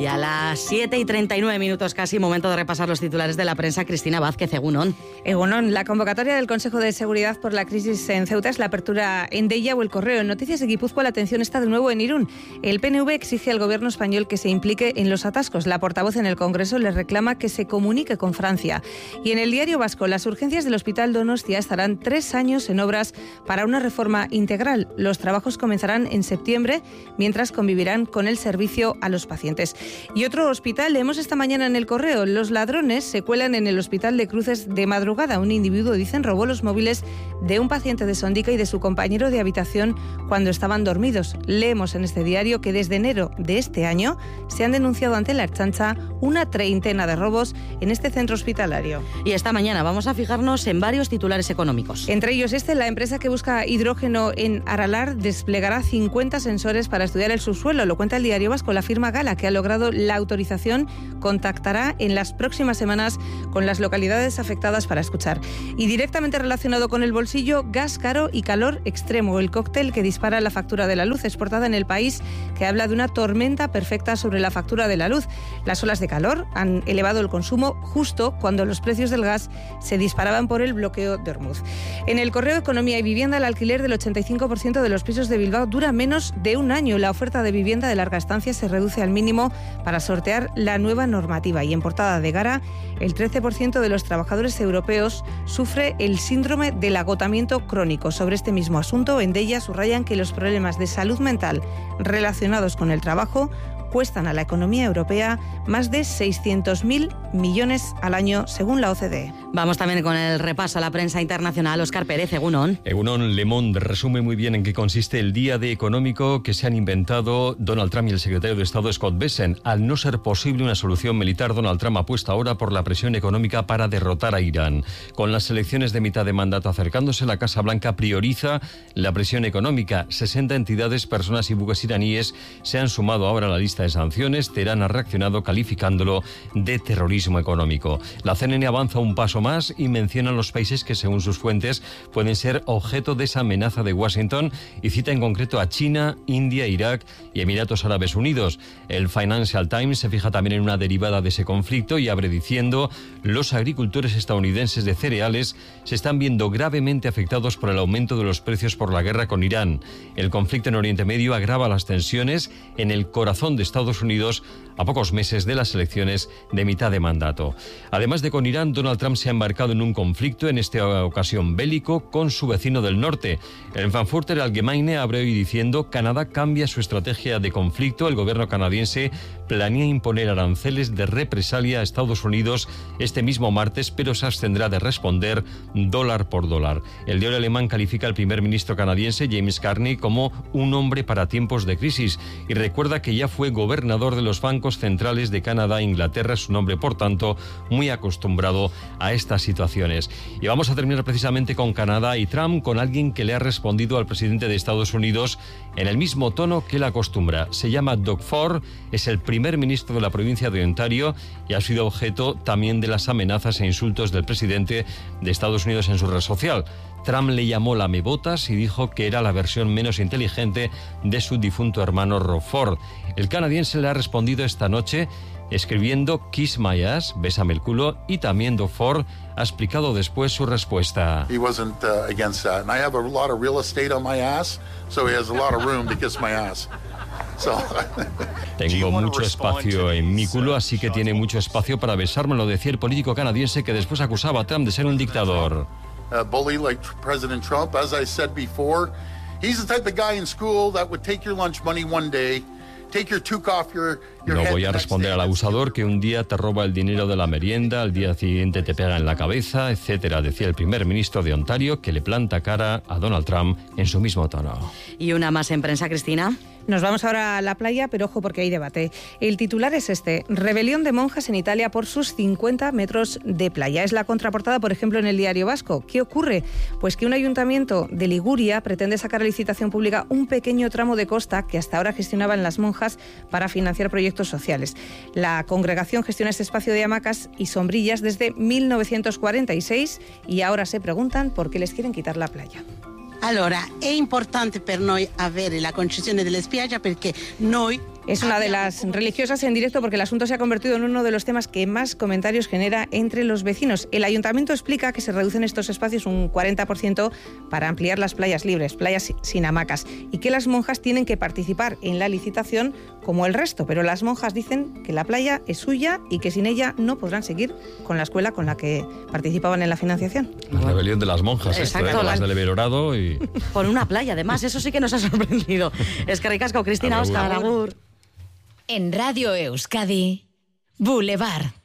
Y a las 7:39 casi, momento de repasar los titulares de la prensa. Cristina Vázquez, Egunon. Egunon, la convocatoria del Consejo de Seguridad por la crisis en Ceuta es la apertura en Deia o El Correo. En Noticias de Guipúzcoa la atención está de nuevo en Irún. El PNV exige al gobierno español que se implique en los atascos. La portavoz en el Congreso le reclama que se comunique con Francia. Y en el Diario Vasco, las urgencias del Hospital Donostia estarán 3 años en obras para una reforma integral. Los trabajos comenzarán en septiembre, mientras convivirán con el servicio a los pacientes. Y otro hospital, leemos esta mañana en El Correo, los ladrones se cuelan en el Hospital de Cruces de madrugada. Un individuo, dicen, robó los móviles de un paciente de Sondica y de su compañero de habitación cuando estaban dormidos. Leemos en este diario que desde enero de este año se han denunciado ante la Ertzaintza una 30 de robos en este centro hospitalario. Y esta mañana vamos a fijarnos en varios titulares económicos. Entre ellos la empresa que busca hidrógeno en Aralar desplegará 50 sensores para estudiar el subsuelo. Lo cuenta el Diario Vasco. La firma Gala, que ha logrado la autorización, contactará en las próximas semanas con las localidades afectadas para escuchar. Y directamente relacionado con el bolsillo, gas caro y calor extremo, el cóctel que dispara la factura de la luz. Es portada en El País, que habla de una tormenta perfecta sobre la factura de la luz. Las olas de calor han elevado el consumo justo cuando los precios del gas se disparaban por el bloqueo de Hormuz. En El Correo, Economía y Vivienda, el alquiler del 85% de los pisos de Bilbao dura menos de un año. La oferta de vivienda de larga estancia se reduce al mínimo para sortear la nueva normativa. Y en portada de Gara, el 13% de los trabajadores europeos sufre el síndrome del agotamiento crónico. Sobre este mismo asunto, en Deia subrayan que los problemas de salud mental relacionados con el trabajo cuestan a la economía europea más de 600.000 millones al año, según la OCDE. Vamos también con el repaso a la prensa internacional. Óscar Pérez, Egunon. Egunon, Le Monde resume muy bien en qué consiste el día D económico que se han inventado Donald Trump y el secretario de Estado Scott Bessent. Al no ser posible una solución militar, Donald Trump apuesta ahora por la presión económica para derrotar a Irán. Con las elecciones de mitad de mandato acercándose, la Casa Blanca prioriza la presión económica. 60 entidades, personas y buques iraníes se han sumado ahora a la lista de sanciones. Teherán ha reaccionado calificándolo de terrorismo económico. La CNN avanza un paso más y menciona los países que, según sus fuentes, pueden ser objeto de esa amenaza de Washington y cita en concreto a China, India, Irak y Emiratos Árabes Unidos. El Financial Times se fija también en una derivada de ese conflicto y abre diciendo: los agricultores estadounidenses de cereales se están viendo gravemente afectados por el aumento de los precios por la guerra con Irán. El conflicto en Oriente Medio agrava las tensiones en el corazón de Estados Unidos a pocos meses de las elecciones de mitad de mandato. Además de con Irán, Donald Trump se ha embarcado en un conflicto, en esta ocasión bélico, con su vecino del norte. El Frankfurter Allgemeine abre hoy diciendo: Canadá cambia su estrategia de conflicto. El gobierno canadiense planea imponer aranceles de represalia a Estados Unidos este mismo martes, pero se abstendrá de responder dólar por dólar. El diario alemán califica al primer ministro canadiense, James Carney, como un hombre para tiempos de crisis y recuerda que ya fue gobernador de los bancos centrales de Canadá e Inglaterra. Es un hombre, por tanto, muy acostumbrado a estas situaciones. Y vamos a terminar precisamente con Canadá y Trump, con alguien que le ha respondido al presidente de Estados Unidos en el mismo tono que él acostumbra. Se llama Doug Ford, es el primer ministro de la provincia de Ontario y ha sido objeto también de las amenazas e insultos del presidente de Estados Unidos en su red social. Trump le llamó lamebotas y dijo que era la versión menos inteligente de su difunto hermano Rob Ford. El canadiense le ha respondido esta noche escribiendo "Kiss my ass", bésame el culo, y también Doug Ford ha explicado después su respuesta. He wasn't against that. And I have a lot of real estate on my ass, so he has a lot of room to kiss my ass. Tengo mucho espacio en mi culo, así que tiene mucho espacio para besármelo, decía el político canadiense que después acusaba a Trump de ser un dictador. Bully like President Trump, as I said before, he's the type of guy in school that would take your lunch money one day, take your toque off your No voy a responder al abusador que un día te roba el dinero de la merienda, al día siguiente te pega en la cabeza, etcétera, decía el primer ministro de Ontario, que le planta cara a Donald Trump en su mismo tono. Y una más en prensa, Cristina. Nos vamos ahora a la playa, pero ojo porque hay debate. El titular es este: rebelión de monjas en Italia por sus 50 metros de playa. Es la contraportada, por ejemplo, en el Diario Vasco. ¿Qué ocurre? Pues que un ayuntamiento de Liguria pretende sacar a licitación pública un pequeño tramo de costa que hasta ahora gestionaban las monjas para financiar proyectos sociales. La congregación gestiona este espacio de hamacas y sombrillas desde 1946 y ahora se preguntan por qué les quieren quitar la playa. Allora, è importante per noi avere la concessione delle spiagge perché noi Es una de las religiosas en directo porque el asunto se ha convertido en uno de los temas que más comentarios genera entre los vecinos. El ayuntamiento explica que se reducen estos espacios un 40% para ampliar las playas libres, playas sin hamacas, y que las monjas tienen que participar en la licitación como el resto, pero las monjas dicen que la playa es suya y que sin ella no podrán seguir con la escuela con la que participaban en la financiación. La rebelión de las monjas, Exacto, esto, las del Belorado y... Por una playa, además, eso sí que nos ha sorprendido. Es que ricasco, Cristina, Óscar, agur. En Radio Euskadi, Boulevard.